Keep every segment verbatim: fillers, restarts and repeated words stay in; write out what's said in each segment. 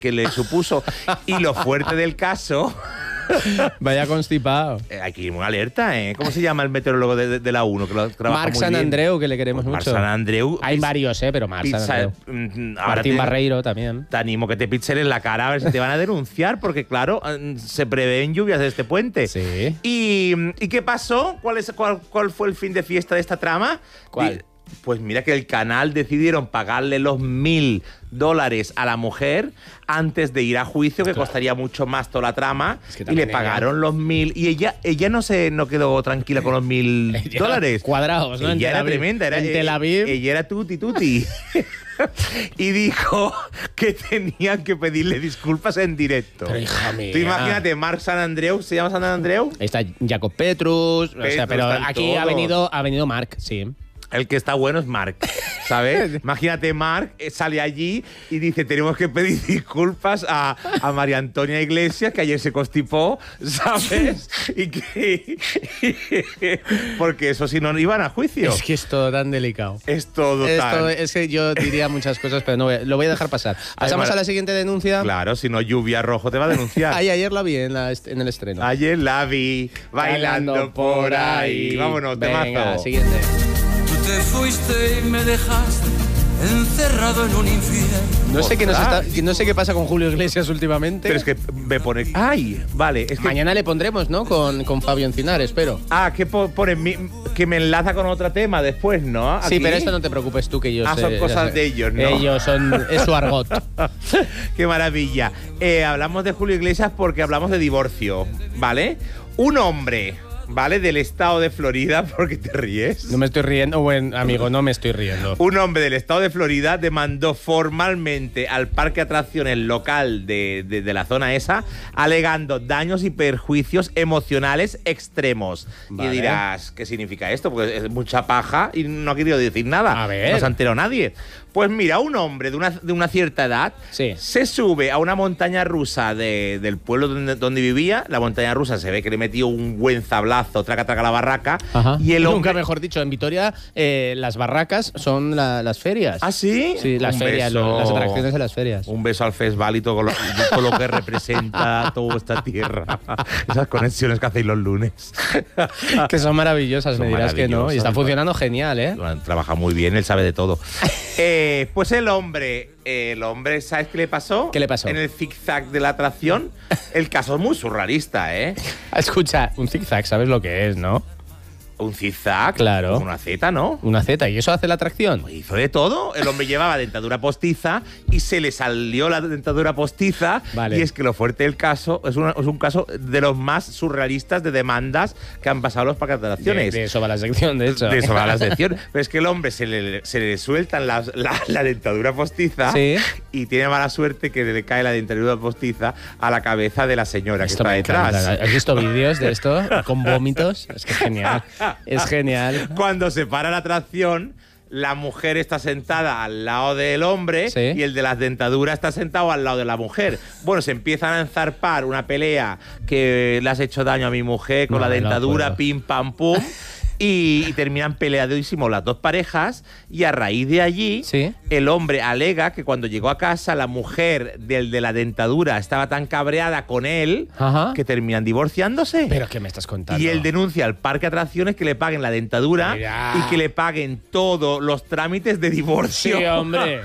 que le supuso. Y lo fuerte del caso... Vaya constipado. Eh, hay que ir muy alerta, ¿eh? ¿Cómo se llama el meteorólogo de, de, de la uno? Que lo trabaja Marc muy San bien? Andreu, que le queremos Pues mucho. Marc San Andreu. Hay pis- varios, ¿eh? Pero Marc San pizza- Andreu. mm, ahora Martín te- Barreiro también. Te animo que te pixelen en la cara a ver si te van a denunciar, porque claro, mm, se prevén lluvias de este puente. Sí. ¿Y, ¿y qué pasó? ¿Cuál, es, cuál, ¿Cuál fue el fin de fiesta de esta trama? ¿Cuál? Di- Pues mira que el canal decidieron pagarle los mil dólares a la mujer antes de ir a juicio, que costaría mucho más toda la trama, Es que y también le ella- pagaron los mil. Y ella ella no se no quedó tranquila con los mil Ella- dólares. cuadrados, ¿no? En Ella Tel era Aviv. tremenda. Era, En Tel Aviv. Ella era tuti tuti. Y dijo que tenían que pedirle disculpas en directo. Pero, hija mía. Tú imagínate, Marc San Andreu, ¿se llama San Andreu? Está Jacob Petrus, o sea, Petrus, pero están aquí ha todos. venido, ha venido Marc, sí. El que está bueno es Marc, ¿sabes? Imagínate, Marc eh, sale allí y dice, tenemos que pedir disculpas a, a María Antonia Iglesias, que ayer se constipó, ¿sabes? Y que... porque eso si no iban a juicio. Es que es todo tan delicado. Es todo Esto, tan... es que yo diría muchas cosas, pero no voy- lo voy a dejar pasar. Pasamos Mar- a la siguiente denuncia. Claro, si no Lluvia Rojo te va a denunciar. Ay, ayer la vi en, la est- en el estreno. Ayer la vi bailando por ahí. Vámonos, Venga, temazo. siguiente. Tú te fuiste y me dejaste encerrado en un infierno. No sé, qué nos Ostras. está- no sé qué pasa con Julio Iglesias últimamente. Pero es que me pone... ¡Ay! Vale, es que... Mañana le pondremos, ¿no? Con, con Fabio Encinar, espero. Ah, que po- pone mi- que me enlaza con otro tema después, ¿no? Sí, Aquí. pero esto no te preocupes tú, que ellos... Ah, son eh, cosas ya sé. de ellos, ¿no? Ellos son... Es su argot. ¡Qué maravilla! Eh, hablamos de Julio Iglesias porque hablamos de divorcio, ¿vale? Un hombre, ¿vale? Del estado de Florida, porque te ríes. No me estoy riendo, buen amigo, no me estoy riendo. Un hombre del estado de Florida demandó formalmente al parque de atracciones local de, de- de la zona esa, alegando daños y perjuicios emocionales extremos. Vale. Y dirás, ¿qué significa esto? Porque es mucha paja y no ha querido decir nada. A ver. No se ha enterado nadie. Pues mira, un hombre de una, de una cierta edad Sí. se sube a una montaña rusa de- del pueblo donde, donde vivía. La montaña rusa se ve que le metió un buen sablazo, traca, traca la barraca. Ajá. Y el Nunca hombre... mejor dicho, en Vitoria eh, las barracas son la- las ferias. ¿Ah, sí? Sí, las Un ferias, beso. lo- las atracciones de las ferias. Un beso al festival y todo lo, todo lo que representa toda esta tierra. Esas conexiones que hacéis los lunes. Que son maravillosas, Son me dirás que no. Y maravillosas. está funcionando genial, ¿eh? Bueno, trabaja muy bien, él sabe de todo. Eh, pues el hombre, el hombre, ¿sabes qué le pasó? ¿Qué le pasó? En el zigzag de la atracción. El caso es muy surrealista, ¿eh? Escucha, un zigzag, ¿sabes lo que es, no? Un zigzag. Claro. Una Z, ¿no? Una Z, ¿y eso hace la atracción? Hizo de todo. El hombre llevaba dentadura postiza y se le salió la dentadura postiza. Vale. Y es que lo fuerte del caso es, una- es un caso de los más surrealistas de demandas que han pasado los parques de De, atracciones. de eso va la sección, de hecho. De eso va la sección. Pero es que el hombre se le, se le sueltan las- la, la dentadura postiza Sí. y tiene mala suerte que le cae la dentadura postiza a la cabeza de la señora Esto que me está detrás. encanta. ¿Has visto vídeos de esto con vómitos? Es que es genial. Es genial. Cuando se para la atracción, la mujer está sentada al lado del hombre Sí. y el de las dentaduras está sentado al lado de la mujer. Bueno, se empiezan a enzarpar una pelea que le has hecho daño a mi mujer con No, la no dentadura, puedo. pim, pam, pum. Y, y terminan peleadísimos las dos parejas y a raíz de allí Sí. el hombre alega que cuando llegó a casa la mujer del de la dentadura estaba tan cabreada con él Ajá. que terminan divorciándose. ¿Pero qué me estás contando? Y él denuncia al parque de atracciones que le paguen la dentadura Mira. y que le paguen todos los trámites de divorcio. Sí, hombre.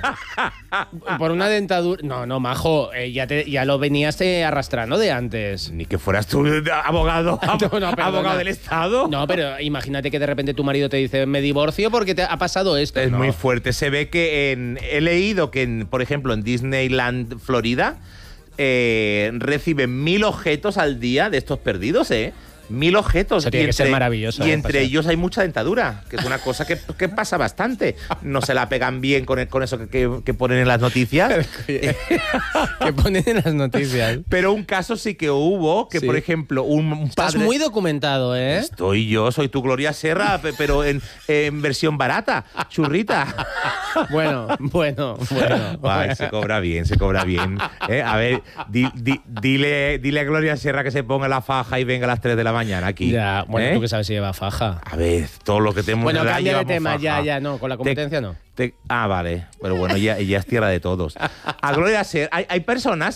Por una dentadura... No, no, majo, eh, ya, te- ya lo venías eh, arrastrando de antes. Ni que fueras tú eh, abogado, No, no, perdona. abogado del Estado. No, pero imagínate que de repente tu marido te dice, me divorcio porque te ha pasado esto. Es No. muy fuerte. Se ve que en, he leído que, en, por ejemplo, en Disneyland, Florida, eh, reciben mil objetos al día de estos perdidos, ¿eh? Mil objetos. Eso tiene Y que ser maravilloso, Y ¿eh? entre Pasar. ellos hay mucha dentadura, que es una cosa que, que pasa bastante. No se la pegan bien con, el- con eso que, que- que ponen en las noticias. Que ponen en las noticias. Pero un caso sí que hubo, que Sí. por ejemplo, un, un Estás padre... muy documentado, ¿eh? Estoy yo, soy tu Gloria Serra, pe- pero en, en versión barata, churrita. Bueno, bueno, bueno. Ay, se cobra bien, se cobra bien. ¿Eh? A ver, di- di- dile, dile a Gloria Serra que se ponga la faja y venga a las tres de la mañana aquí. Ya, bueno, ¿eh? tú que sabes si lleva faja. A ver, todo lo que tenemos Bueno, en edad cambia de llevamos tema, faja. ya, ya, no, con la competencia Te- no. te- ah, vale. Pero bueno, ya, ya es tierra de todos. A Gloria Ser, hay, hay personas